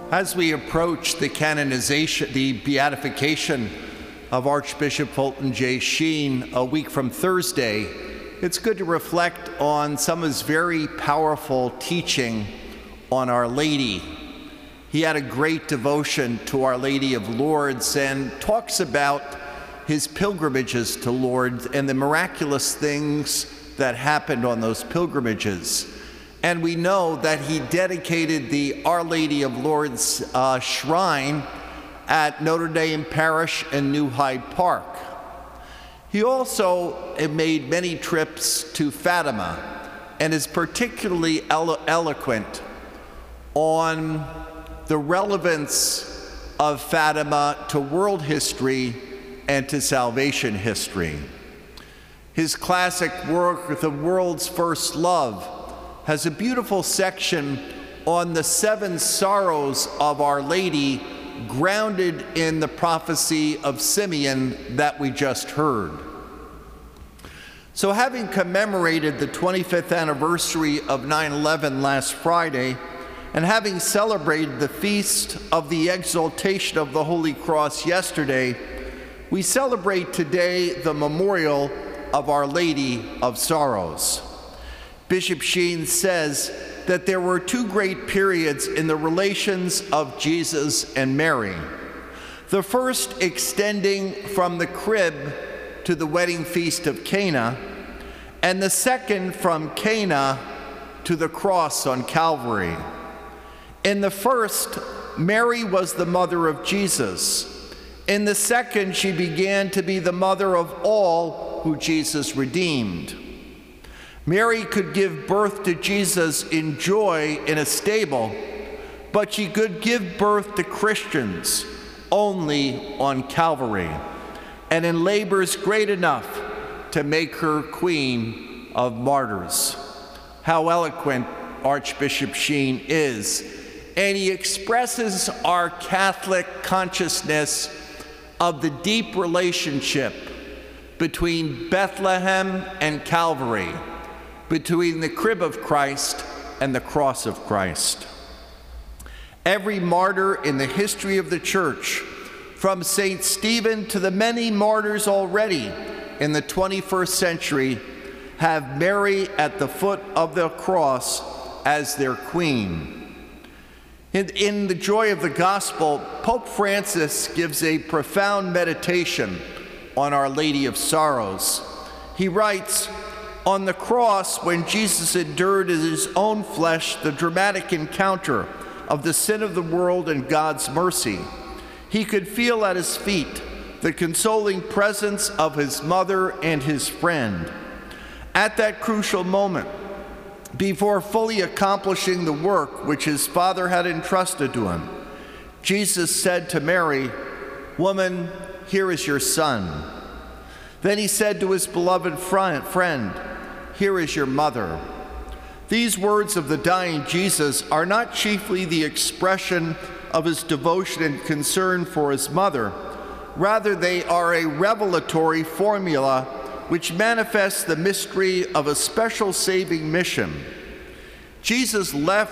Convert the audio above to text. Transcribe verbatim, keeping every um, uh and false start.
As we approach the canonization, the beatification of Archbishop Fulton J. Sheen a week from Thursday, it's good to reflect on some of his very powerful teaching on Our Lady. He had a great devotion to Our Lady of Lourdes and talks about his pilgrimages to Lourdes and the miraculous things that happened on those pilgrimages. And we know that he dedicated the Our Lady of Lourdes uh, shrine at Notre Dame Parish in New Hyde Park. He also made many trips to Fatima and is particularly elo eloquent on the relevance of Fatima to world history and to salvation history. His classic work, The World's First Love, has a beautiful section on the seven sorrows of Our Lady, grounded in the prophecy of Simeon that we just heard. So having commemorated the twenty-fifth anniversary of nine eleven last Friday, and having celebrated the feast of the exaltation of the Holy Cross yesterday, we celebrate today the memorial of Our Lady of Sorrows. Bishop Sheen says that there were two great periods in the relations of Jesus and Mary. The first extending from the crib to the wedding feast of Cana, and the second from Cana to the cross on Calvary. In the first, Mary was the mother of Jesus. In the second, she began to be the mother of all who Jesus redeemed. Mary could give birth to Jesus in joy in a stable, but she could give birth to Christians only on Calvary, and in labors great enough to make her queen of martyrs. How eloquent Archbishop Sheen is, and he expresses our Catholic consciousness of the deep relationship between Bethlehem and Calvary, between the crib of Christ and the cross of Christ. Every martyr in the history of the Church, from Saint Stephen to the many martyrs already in the twenty-first century, have Mary at the foot of the cross as their queen. In, in the Joy of the Gospel, Pope Francis gives a profound meditation on Our Lady of Sorrows. He writes, "On the cross, when Jesus endured in his own flesh the dramatic encounter of the sin of the world and God's mercy, he could feel at his feet the consoling presence of his mother and his friend. At that crucial moment, before fully accomplishing the work which his Father had entrusted to him, Jesus said to Mary, 'Woman, here is your son.' Then he said to his beloved friend, 'Here is your mother.' These words of the dying Jesus are not chiefly the expression of his devotion and concern for his mother. Rather, they are a revelatory formula which manifests the mystery of a special saving mission. Jesus left